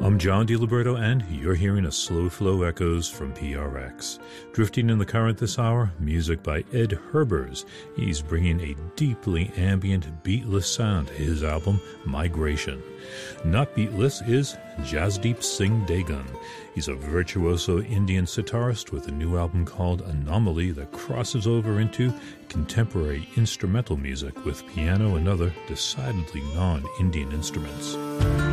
I'm John DiLiberto, and you're hearing a Slow Flow Echoes from PRX. Drifting in the current this hour, music by Ed Herbers. He's bringing a deeply ambient, beatless sound to his album, Migration. Not beatless is Jasdeep Singh Degun. He's a virtuoso Indian sitarist with a new album called Anomaly that crosses over into contemporary instrumental music with piano and other decidedly non-Indian instruments.